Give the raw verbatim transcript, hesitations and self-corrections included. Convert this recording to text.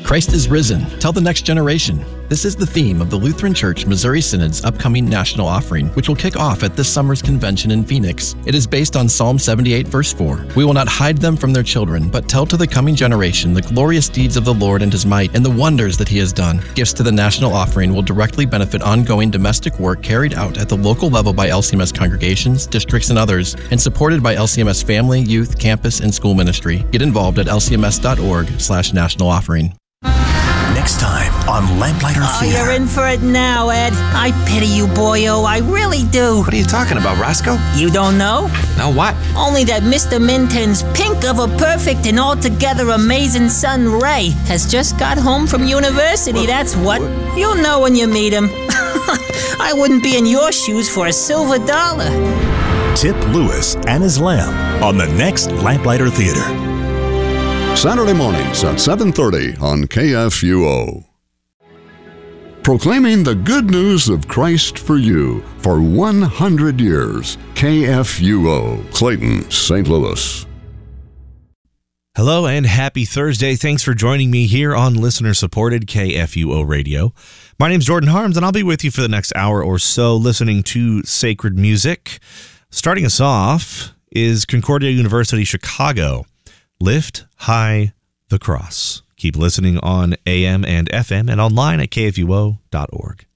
Christ is risen. Tell the next generation. This is the theme of the Lutheran Church Missouri Synod's upcoming national offering, which will kick off at this summer's convention in Phoenix. It is based on Psalm seventy-eight, verse four. We will not hide them from their children, but tell to the coming generation the glorious deeds of the Lord and his might and the wonders that he has done. Gifts to the national offering will directly benefit ongoing domestic work carried out at the local level by L C M S congregations, districts, and others, and supported by L C M S family, youth, campus, and school ministry. Get involved at L C M S dot org slash national offering. Next time on Lamplighter Oh, Theater. you're in for it now, Ed. I pity you, boyo. I really do. What are you talking about, Roscoe? You don't know? No, what? Only that Mister Minton's pink of a perfect and altogether amazing son, Ray, has just got home from university. What? That's what. what. You'll know when you meet him. I wouldn't be in your shoes for a silver dollar. Tip Lewis and his lamb on the next Lamplighter Theater. Saturday mornings at seven thirty on K F U O. Proclaiming the good news of Christ for you for one hundred years. K F U O, Clayton, Saint Louis. Hello and happy Thursday. Thanks for joining me here on listener-supported K F U O Radio. My name's Jordan Harms, and I'll be with you for the next hour or so listening to sacred music. Starting us off is Concordia University Chicago. Lift High the Cross. Keep listening on A M and F M and online at K F U O dot org.